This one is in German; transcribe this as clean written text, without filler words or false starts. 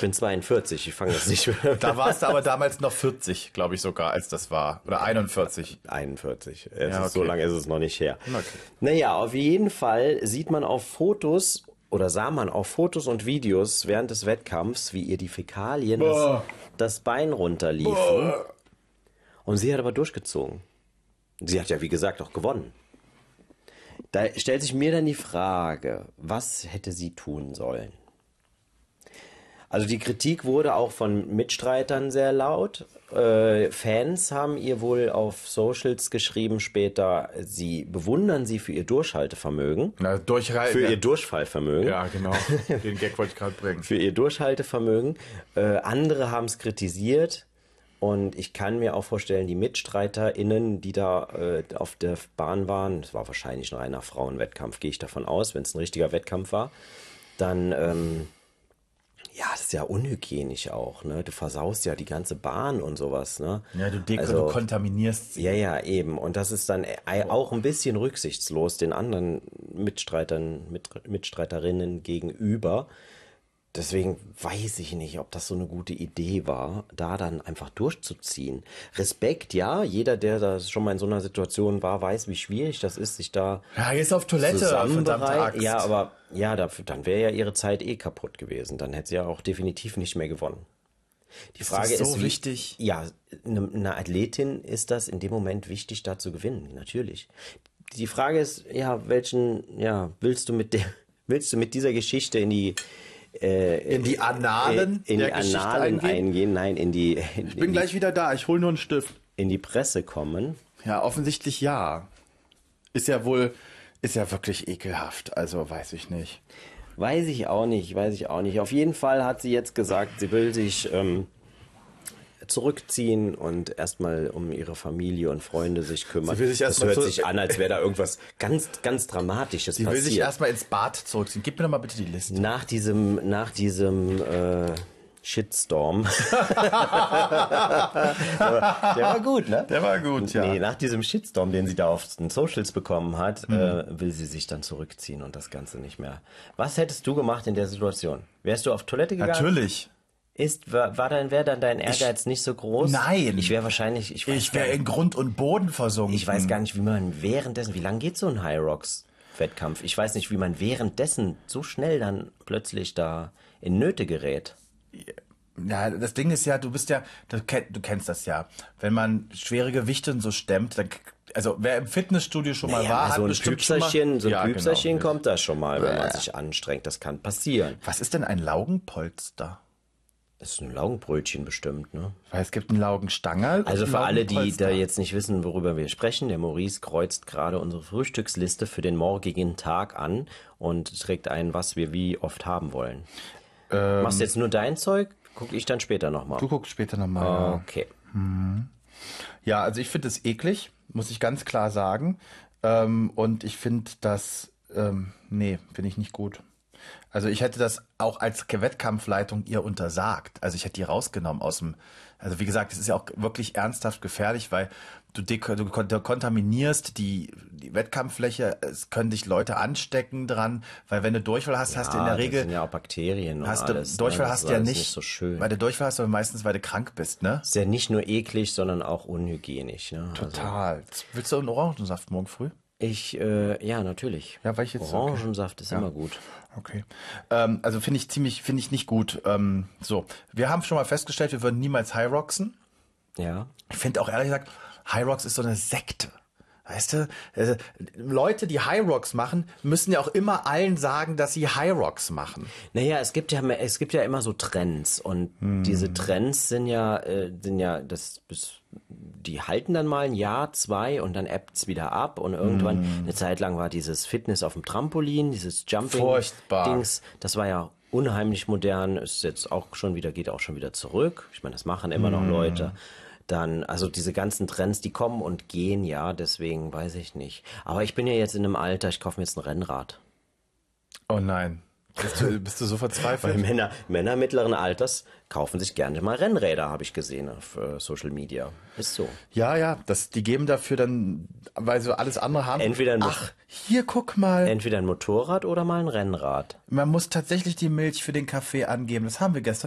bin 42, ich fange jetzt nicht mehr. Da warst du aber damals noch 40, glaube ich sogar, als das war. Oder 41. 41. Ja, okay. So lange ist es noch nicht her. Okay. Naja, auf jeden Fall sieht man auf Fotos oder sah man auf Fotos und Videos während des Wettkampfs, wie ihr die Fäkalien das Bein runterliefen. Und sie hat aber durchgezogen. Sie hat ja, wie gesagt, auch gewonnen. Da stellt sich mir dann die Frage, was hätte sie tun sollen? Also die Kritik wurde auch von Mitstreitern sehr laut. Fans haben ihr wohl auf Socials geschrieben später, sie bewundern sie für ihr Durchhaltevermögen. Für ihr Durchfallvermögen. Ja, genau. Den Gag wollte ich gerade bringen. Für ihr Durchhaltevermögen. Andere haben es kritisiert. Und ich kann mir auch vorstellen, die MitstreiterInnen, die da auf der Bahn waren, es war wahrscheinlich ein reiner Frauenwettkampf, gehe ich davon aus, wenn es ein richtiger Wettkampf war, dann... ja, das ist ja unhygienisch auch, ne? Du versaust ja die ganze Bahn und sowas, ne? Ja, du kontaminierst sie. Ja, eben. Und das ist dann auch ein bisschen rücksichtslos den anderen Mitstreiterinnen gegenüber. Deswegen weiß ich nicht, ob das so eine gute Idee war, da dann einfach durchzuziehen. Respekt, ja. Jeder, der da schon mal in so einer Situation war, weiß, wie schwierig das ist, sich da ja, jetzt auf Toilette, verdammte Axt. Ja, aber ja, dann wäre ja ihre Zeit kaputt gewesen. Dann hätte sie ja auch definitiv nicht mehr gewonnen. Die Frage ist so wichtig. Ja, eine Athletin ist das in dem Moment wichtig, da zu gewinnen, natürlich. Die Frage ist, ja, willst du mit dieser Geschichte in die Annalen eingehen? Nein, ich bin gleich wieder da, ich hole nur einen Stift. In die Presse kommen? Ja, offensichtlich ja. Ist ja wirklich ekelhaft, also weiß ich nicht. Weiß ich auch nicht. Auf jeden Fall hat sie jetzt gesagt, sie will sich zurückziehen und erstmal um ihre Familie und Freunde sich kümmern. Das hört sich an, als wäre da irgendwas ganz, ganz Dramatisches passiert. Sie will sich erstmal ins Bad zurückziehen. Gib mir doch mal bitte die Liste. Nach diesem Shitstorm. Der war gut, ne? Der war gut, ja. Nee, nach diesem Shitstorm, den sie da auf den Socials bekommen hat, will sie sich dann zurückziehen und das Ganze nicht mehr. Was hättest du gemacht in der Situation? Wärst du auf Toilette gegangen? Natürlich. Wäre dann dein Ehrgeiz nicht so groß? Nein. Ich wäre in Grund und Boden versunken. Ich weiß gar nicht, wie lang geht so ein High Rocks Wettkampf? Ich weiß nicht, wie man währenddessen so schnell dann plötzlich da in Nöte gerät. Ja, das Ding ist ja, du kennst das ja. Wenn man schwere Gewichte und so stemmt, dann, also wer im Fitnessstudio schon mal war, so hat ein Püpserchen, genau. Kommt da schon mal, wenn man sich anstrengt. Das kann passieren. Was ist denn ein Laugenpolster? Das ist ein Laugenbrötchen bestimmt, ne? Weil es gibt einen Laugenstangerl. Also für alle, die da jetzt nicht wissen, worüber wir sprechen, der Maurice kreuzt gerade unsere Frühstücksliste für den morgigen Tag an und trägt ein, was wir wie oft haben wollen. Machst du jetzt nur dein Zeug? Guck ich dann später nochmal. Du guckst später nochmal. Okay. Ja, also ich finde es eklig, muss ich ganz klar sagen. Und ich finde das, finde ich nicht gut. Also ich hätte das auch als Wettkampfleitung ihr untersagt. Also ich hätte die rausgenommen also wie gesagt, es ist ja auch wirklich ernsthaft gefährlich, weil du kontaminierst die Wettkampffläche, es können dich Leute anstecken dran, weil wenn du Durchfall hast, hast du in der Regel... Das sind ja auch Bakterien und alles. Durchfall hast du ja nicht so schön. Weil du Durchfall hast du meistens, weil du krank bist, ne? Ist ja nicht nur eklig, sondern auch unhygienisch, ne? Total. Also. Willst du einen Orangensaft morgen früh? Ja, natürlich. Ja, weil ich jetzt Orangensaft ist immer gut. Okay. Also finde ich nicht gut. So, wir haben schon mal festgestellt, wir würden niemals High Rocksen. Ja. Ich finde auch ehrlich gesagt, High Rocks ist so eine Sekte. Weißt du, Leute, die High Rocks machen, müssen ja auch immer allen sagen, dass sie High Rocks machen. Naja, es gibt ja immer so Trends und diese Trends sind ja die halten dann mal ein Jahr, 2 und dann ebbt's wieder ab und irgendwann eine Zeit lang war dieses Fitness auf dem Trampolin, dieses Jumping-Dings, das war ja unheimlich modern, ist jetzt auch schon wieder, geht auch schon wieder zurück. Ich meine, das machen immer noch Leute. Dann, also diese ganzen Trends, die kommen und gehen, ja, deswegen weiß ich nicht. Aber ich bin ja jetzt in einem Alter, ich kaufe mir jetzt ein Rennrad. Oh nein. Bist du so verzweifelt? Weil Männer mittleren Alters kaufen sich gerne mal Rennräder, habe ich gesehen auf Social Media. Ist so. Ja, die geben dafür dann, weil sie alles andere haben. Hier, guck mal. Entweder ein Motorrad oder mal ein Rennrad. Man muss tatsächlich die Milch für den Kaffee angeben. Das haben wir gestern